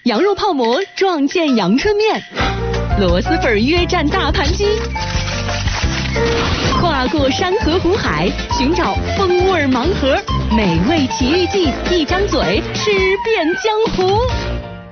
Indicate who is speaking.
Speaker 1: 羊肉泡馍撞见阳春面，螺蛳粉约战大盘鸡，跨过山河湖海，寻找风味盲盒，美味奇遇记，一张嘴吃遍江湖。